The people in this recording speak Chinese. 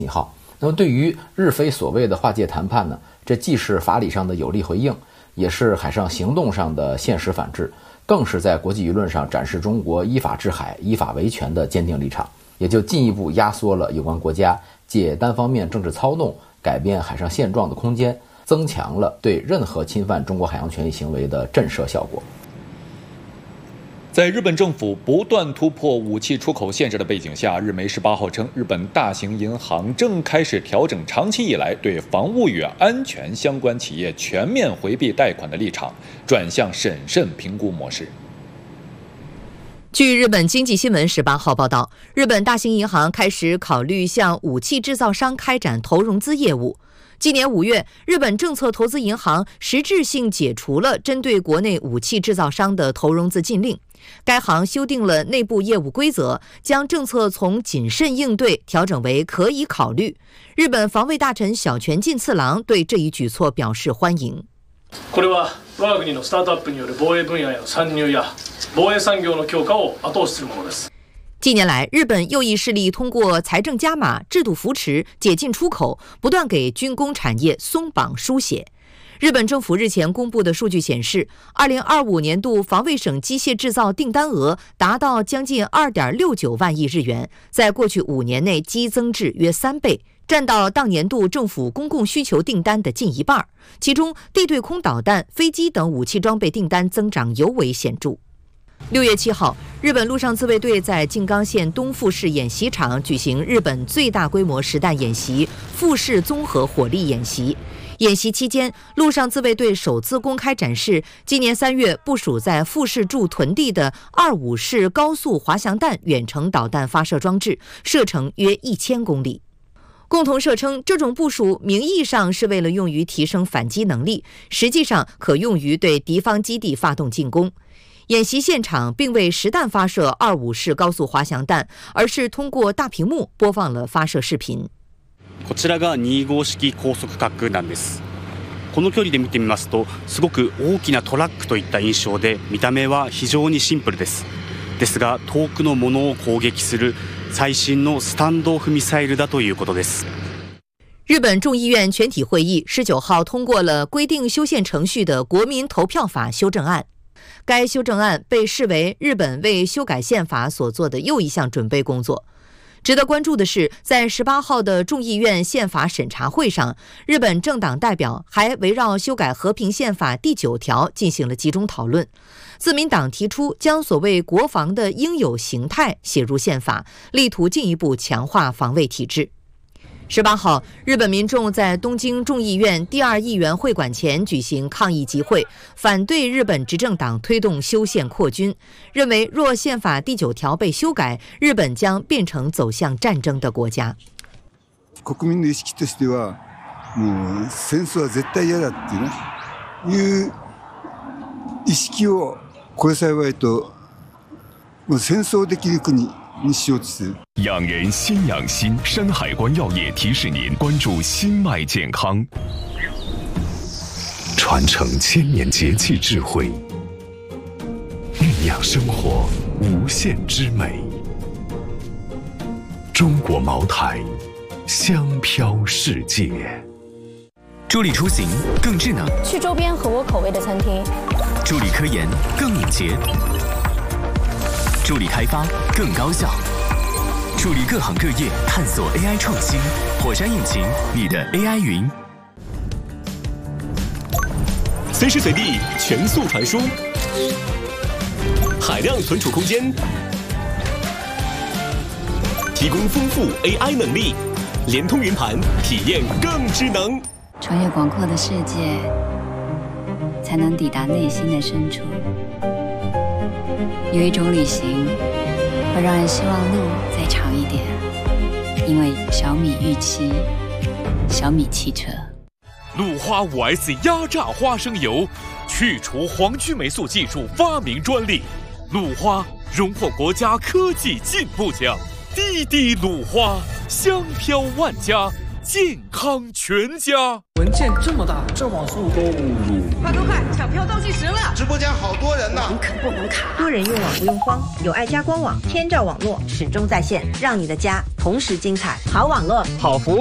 号。那么对于日菲所谓的划界谈判呢，这既是法理上的有力回应，也是海上行动上的现实反制，更是在国际舆论上展示中国依法治海、依法维权的坚定立场，也就进一步压缩了有关国家借单方面政治操弄改变海上现状的空间，增强了对任何侵犯中国海洋权益行为的震慑效果。 在日本政府不断突破武器出口限制的背景下，日媒18号称，日本大型银行正开始调整长期以来对防务与安全相关企业全面回避贷款的立场，转向审慎评估模式。 据日本经济新闻18号报道，日本大型银行开始考虑向武器制造商开展投融资业务。今年5月，日本政策投资银行实质性解除了针对国内武器制造商的投融资禁令。该行修订了内部业务规则，将政策從谨慎應對調整為可以考慮。日本防衛大臣小泉進次郎對這一舉措表示歡迎。 これは我が国のスタートアップによる防衛分野への参入や防衛産業の強化を後押しするものです。 近年来，日本右翼势力通过财政加码、制度扶持、解禁出口，不断给军工产业松绑输血。日本政府日前公布的数据显示，2025年度防卫省机械制造订单额达到将近2.69万亿日元，在过去5年内激增至约3倍，占到当年度政府公共需求订单的近一半。其中，地对空导弹、飞机等武器装备订单增长尤为显著。6月7号，日本陆上自卫队在静冈县东富市演习场举行日本最大规模实弹演习——富市综合火力演习。演习期间，陆上自卫队首次公开展示今年3月部署在富士驻屯地的25式高速滑翔弹远程导弹发射装置，射程约1000公里。共同社称，这种部署名义上是为了用于提升反击能力，实际上可用于对敌方基地发动进攻。演习现场并未实弹发射25式高速滑翔弹，而是通過大屏幕播放了发射視頻。 こちらが2号式高速滑空弾です。この距離で見てみますと、すごく大きなトラックといった印象で、見た目は非常にシンプルです。ですが、遠くのものを攻撃する最新のスタンドオフミサイルだということです。 日本众议院全体会议19号通过了规定修宪程序的国民投票法修正案。该修正案被视为日本为修改宪法所做的又一项准备工作。值得关注的是，在18号的众议院宪法审查会上，日本政党代表还围绕修改和平宪法第9条进行了集中讨论。自民党提出将所谓国防的应有形态写入宪法，力图进一步强化防卫体制。18号，日本民众在东京众议院第2议员会馆前举行抗议集会，反对日本执政党推动修宪扩军，认为若宪法第9条被修改，日本将变成走向战争的国家。 国民の意識としては、もう戦争は絶対嫌だっていうね、いう意識を超えさえないと、もう戦争できる国。 养人先养心，山海关药业提示您关注心脉健康，传承千年节气智慧，酝酿生活无限之美。中国茅台，香飘世界。 助力出行更智能， 去周边合我口味的餐厅； 助力科研更敏捷。助力开发更高效，助力各行各业探索 AI 创新。火山引擎，你的 AI 云， 随时随地全速传输，海量存储空间，提供丰富 AI 能力，联通云盘，体验更智能。 穿越广阔的世界，才能抵达内心的深处。有一种旅行会让人希望路再长一点，因为小米预期，小米汽车。 鲁花5S压榨花生油，去除黄曲霉素技术发明专利。鲁花荣获国家科技进步奖。滴滴鲁花，香飘万家，健康全家。 文件这么大，这网速都快快快，抢票倒计时了！ 直播间好多人呢， 能啃不能卡。 多人用网不用慌，有爱家官网，天照网络始终在线，让你的家同时精彩。好网络， 好服务。